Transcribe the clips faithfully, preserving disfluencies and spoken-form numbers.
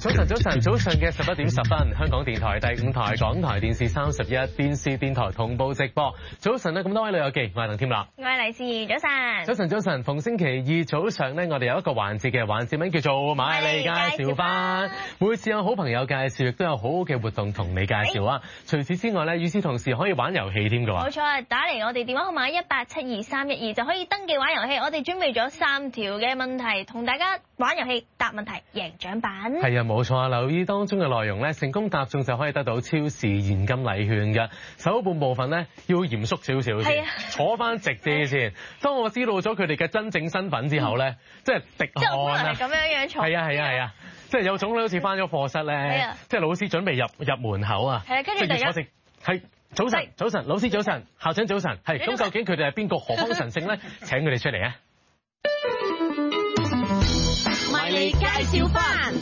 早晨，早晨，早上嘅十一點十分，香港電台第五台、港台電視三十一、電視電台同步直播。早晨啊，咁多位老友記，我係鄧添樂， 我係黎思怡，早晨。 早晨，早晨，逢星期二早上呢，我哋有一個環節嘅環節名叫做買你介紹返。每次有好朋友介紹，亦都有好好嘅活動同你介紹啊。除此之外呢，與此同時可以玩遊戲添㗎喎。 冇錯啊，打嚟我哋電話號碼一八七二三一二就可以登記玩遊戲。我哋準備咗三條嘅問題，同大家玩遊戲答問題贏獎品。 係啊，冇錯啊！留意當中嘅內容咧，成功答中就可以得到超市現金禮券嘅。首半部分咧要嚴肅少少先，坐翻直啲先。當我知道咗佢哋嘅真正身份之後咧，即係滴汗啊！ 咁樣樣坐。 係啊係啊係啊！即係有種好似翻咗課室咧，即係老師準備入入門口啊。 係啊，跟住就坐直。係早晨，早晨，老師早晨，校長早晨。係咁，究竟佢哋係邊個？何方神聖咧？請佢哋出嚟啊！ 買你介紹返。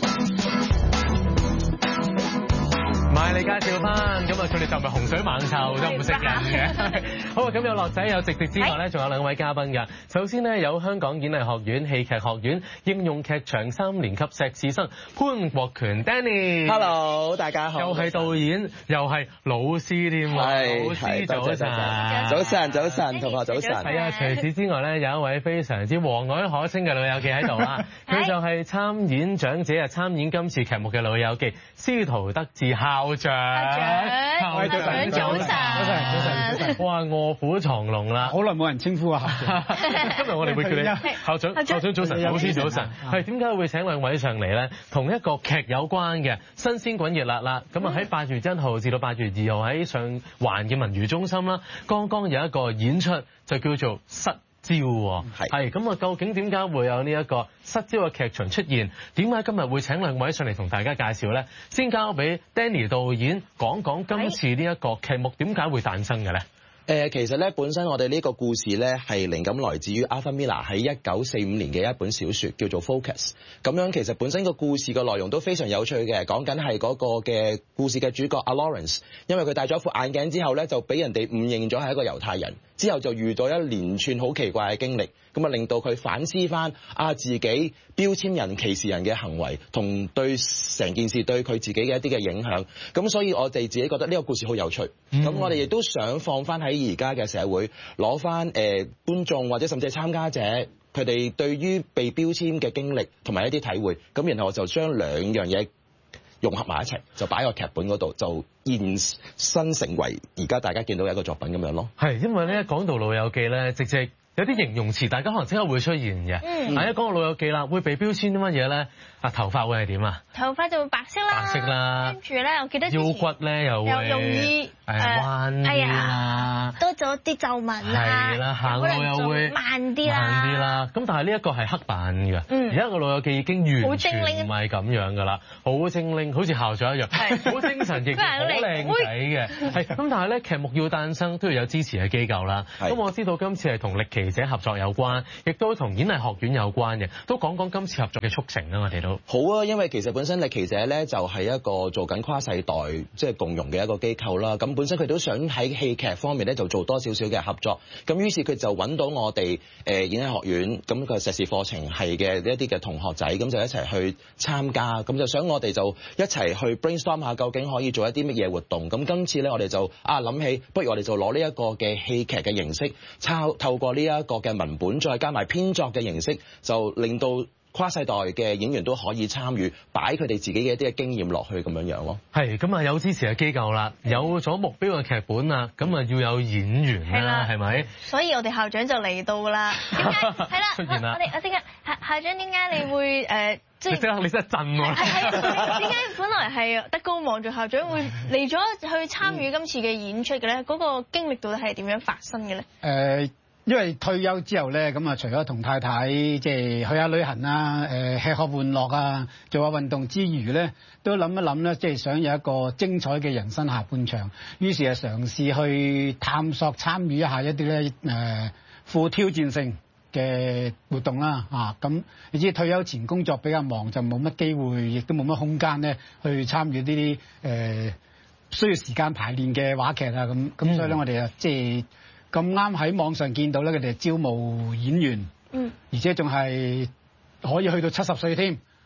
買你介紹返，咁啊佢哋就唔係洪水猛獸，都唔識人嘅。好啊，咁有樂仔有直直之外咧，仲有兩位嘉賓㗎。首先呢，有香港演藝學院戲劇學院應用劇場三年級碩士生潘國權 Danny。Hello， 大家好。 又係導演，又係老師添喎。老師早晨。 早晨，早晨，同學早晨。 係啊，除此之外咧，有一位非常之和藹可親嘅老友記喺度啊。佢就係參演長者啊，參演今次劇目嘅老友記司徒德智校長。校長， 校長早晨， 早晨，早晨，早晨。哇，臥虎藏龍啦！ 好耐冇人稱呼啊。 今日我哋會叫你校長，校長早晨，老師早晨。係點解會請兩位上嚟咧？同一個劇有關嘅新鮮滾熱辣啦。咁啊喺八月一號至到八月二號喺上環嘅文娛中心啦，剛剛有一個演出就叫做失招喎。係咁啊，究竟點解會有呢一個失招嘅劇場出現？點解今日會請兩位上嚟同大家介紹咧？先交俾 Danny 導演講講今次呢一個劇目點解會誕生嘅咧？ 誒，其實咧，本身我哋呢個故事咧係靈感來自於 Arthur Miller 喺一九四五年嘅一本小説叫做 Focus。咁樣其實本身個故事嘅內容都非常有趣嘅，講緊係嗰個嘅故事嘅主角阿 Lawrence， 因為佢戴咗副眼鏡之後咧，就俾人哋誤認咗係一個猶太人，之後就遇到一連串好奇怪嘅經歷，咁啊令到佢反思翻啊自己標籤人、歧視人嘅行為，同對成件事對佢自己嘅一啲嘅影響。咁所以我哋自己覺得呢個故事好有趣。咁、嗯、我哋亦都想放翻喺而家嘅社會，攞翻誒觀眾或者甚至係參加者佢哋對於被標籤嘅經歷同埋一啲體會。咁然後我就將兩樣嘢融合埋一齊，就擺喺個劇本嗰度，就現身成為而家大家見到嘅一個作品咁樣咯。 係因為咧講到老友記咧，直直有啲形容詞，大家可能即刻會出現嘅。嗯。嗱，一講到老友記啦，會被標籤啲乜嘢咧？啊，頭髮會係點啊？ 頭髮就會白色啦。白色啦。跟住咧，我記得腰骨咧又會又容易誒彎啲啦， 多咗啲皺紋啦。 係啦，行路又會慢啲啦。 慢啲啦。咁但係呢一個係黑板嘅。嗯。而家個老友記已經完全唔係咁樣㗎啦，好精靈，好似校長一樣，好精神亦好靚仔嘅。係。咁但係咧，劇目要誕生都要有支持嘅機構啦。咁我知道今次係同力奇者合作有關，亦都同演藝學院有關嘅，都講講今次合作嘅促成啦，我哋都好啊。因為其實本身力奇者咧就係一個做緊跨世代即係共融嘅一個機構啦。咁本身佢都想喺戲劇方面咧就做多少少嘅合作。咁於是佢就揾到我哋誒演藝學院咁個碩士課程係嘅一啲嘅同學仔，咁就一齊去參加。咁就想我哋就一齊去 brainstorm 下究竟可以做一啲乜嘢活動。咁今次咧我哋就啊諗起，不如我哋就攞呢一個嘅戲劇嘅形式，抄透過呢一個嘅文本，再加埋編作嘅形式，就令到跨世代嘅演員都可以參與，擺佢哋自己嘅一啲嘅經驗落去咁樣樣咯。 係咁啊，有支持嘅機構啦，有咗目標嘅劇本啦，咁啊要有演員啦，係咪？ 所以我哋校長就嚟到啦。點解？係啦， 出現啦。 我哋我點解校校長點解你會誒即係？ 你真係你真係震喎！ 係點解本來係德高望重校長會嚟咗去參與今次嘅演出嘅咧？嗰個經歷到底係點樣發生嘅咧？ 誒。因為退休之後咧，咁啊除咗同太太即係去下旅行啊、誒吃喝玩樂啊、做下運動之餘咧，都諗一諗咧，即係想有一個精彩嘅人生下半場。於是啊嘗試去探索參與一下一啲咧誒富挑戰性嘅活動啦啊！咁你知退休前工作比較忙，就冇乜機會，亦都冇乜空間咧去參與呢啲誒需要時間排練嘅話劇啊咁。咁所以咧，我哋啊即係。咁啱喺網上見到咧，佢哋招募演員，嗯，而且仲係可以去到七十歲添，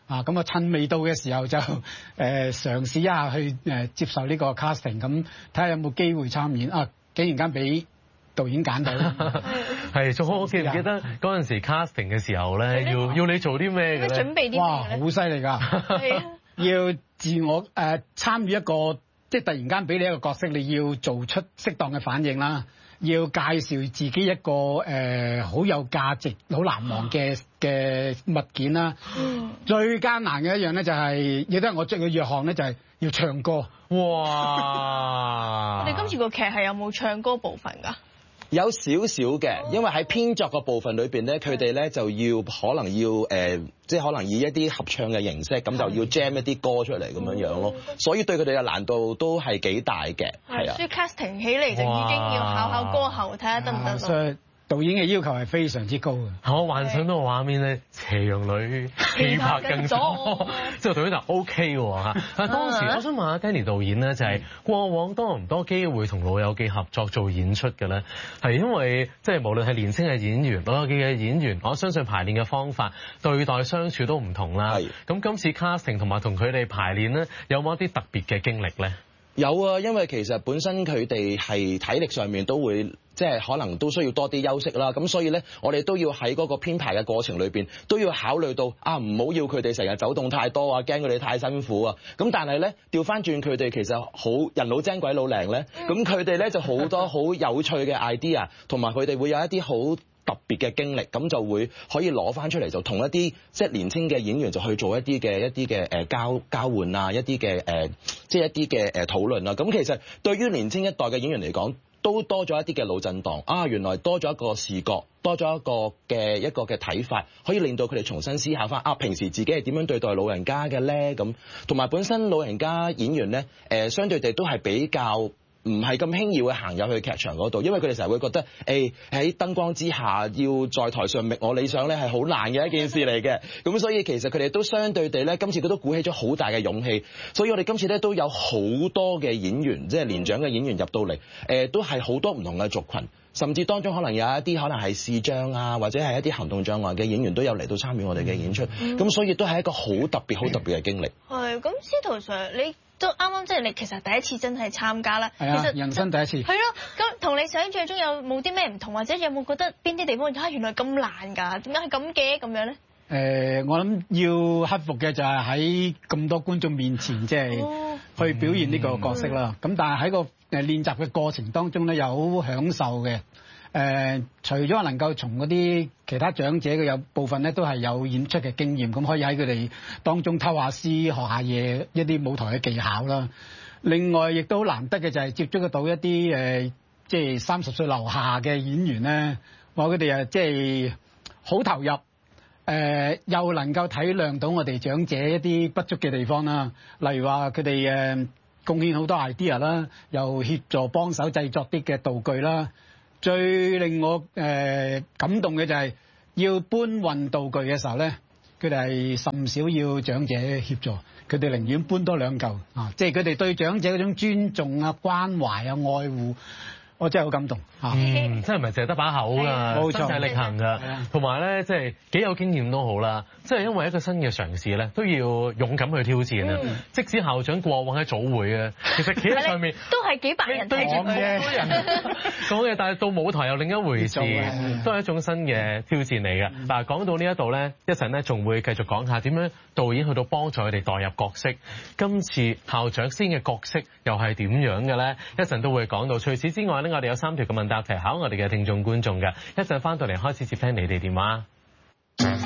啊，咁啊趁未到嘅時候就誒、呃、嘗試一下去誒、呃、接受呢個 casting，咁睇下有冇機會參演啊！竟然間俾導演揀到， 係仲好記唔記得嗰陣時 casting 嘅時候咧，要要你做啲咩嘅咧？ 準備啲咩？ 哇，好犀利㗎！ 係啊， 要自我誒、呃、參與一個，即係突然間俾你一個角色，你要做出適當嘅反應啦，要介紹自己一個誒好、呃、有價值、好難忘嘅嘅物件啦。嗯、最艱難嘅一樣咧就係、是，亦都係我最嘅弱項咧，就係要唱歌。 哇！ 我哋今次個劇係有冇唱歌部分㗎？ 有少少嘅，因為喺編作個部分裏邊咧，佢哋咧就要可能要誒、呃，即係可能以一啲合唱嘅形式，咁就要 jam 一啲歌出嚟咁樣樣咯。所以對佢哋嘅難度都係幾大嘅，係啊。 所以 casting 起嚟就已經要考考歌喉，睇下得唔得到。 導演嘅要求係非常之高嘅。 我幻想到個畫面咧，斜陽裏氣魄更多，之後導演就 O K 喎嚇。但係當時我想問下 Danny 導演咧，就係過往多唔多機會同老友記合作做演出嘅咧？係因為即係無論係年輕嘅演員、老友記嘅演員，我相信排練嘅方法、對待相處都唔同啦。咁今次 casting 同埋同佢哋排練咧，有冇一啲特別嘅經歷咧？ 有啊，因為其實本身佢哋係體力上面都會即係可能都需要多啲休息啦，咁所以咧，我哋都要喺嗰個編排嘅過程裏邊都要考慮到啊，唔好要佢哋成日走動太多啊，驚佢哋太辛苦啊。咁但係咧，調翻轉佢哋其實好人老精鬼老靈咧，咁佢哋咧就好多好有趣嘅 idea， 同埋佢哋會有一啲好特別嘅經歷，咁就會可以攞翻出嚟，就同一啲即係年輕嘅演員就去做一啲嘅一啲嘅誒交交換啊，一啲嘅誒即係一啲嘅誒討論啊。咁其實對於年輕一代嘅演員嚟講，都多咗一啲嘅腦震盪啊！原來多咗一個視覺，多咗一個嘅一個嘅睇法，可以令到佢哋重新思考翻啊！平時自己係點樣對待老人家嘅咧？咁同埋本身老人家演員咧，誒、呃、相對地都係比較唔係咁輕易會行入去劇場嗰度，因為佢哋成日會覺得誒喺燈光之下要在台上覓我理想咧係好難嘅一件事嚟嘅。咁所以其實佢哋都相對地咧，今次佢都鼓起咗好大嘅勇氣。所以我哋今次咧都有好多嘅演員，即係年長嘅演員入到嚟，誒、呃、都係好多唔同嘅族群，甚至當中可能有一啲可能係視障啊，或者係一啲行動障礙嘅演員都有嚟到參與我哋嘅演出。咁、嗯、所以都係一個好特別、好特別嘅經歷。 係咁，司徒 Sir 你都啱啱即係你其實第一次真係參加啦， 係啊， 其實人生第一次。 係咯，咁同你想象中有冇啲咩唔同，或者有冇覺得邊啲地方啊原來咁難㗎？點解係咁嘅咁樣咧？誒、 呃，我諗要克服嘅就係喺咁多觀眾面前，即係、哦、去表現呢個角色啦。咁、嗯、但係喺個誒練習嘅過程當中咧，又好享受嘅。誒、呃，除咗能夠從嗰啲其他長者嘅有部分咧，都係有演出嘅經驗，咁可以喺佢哋當中偷下師、學下嘢，一啲舞台嘅技巧啦。另外，亦都好難得嘅就係接觸得到一啲誒、呃，即係三十歲樓下嘅演員咧，話佢哋誒即係好投入，誒、呃、又能夠體諒到我哋長者一啲不足嘅地方啦。例如話佢哋誒貢獻好多 idea 啦，又協助幫手製作啲嘅道具啦。最令我誒、呃、感動嘅就係要搬運道具嘅時候咧，佢哋係甚少要長者協助，佢哋寧願搬多兩嚿啊！即係佢哋對長者嗰種尊重啊、關懷啊、愛護。我真係好感動嚇， 嗯，真係唔係淨係得把口㗎，身體力行㗎，同埋咧即係幾有經驗都好啦，即係因為一個新嘅嘗試咧，都要勇敢去挑戰啊！嗯、即使校長過往喺早會嘅，其實企喺上面都係幾百人睇住佢講嘢，但係到舞台又另一回事，都係一種新嘅挑戰嚟嘅。嗱、嗯，講到呢一度咧，一陣咧仲會繼續講下點樣導演去到幫助佢哋代入角色。今次校長先嘅角色又係點樣嘅咧？一陣都會講到。除此之外，我哋有三條嘅問答題考我哋嘅聽眾觀眾嘅，一陣翻到嚟開始接聽你哋電話。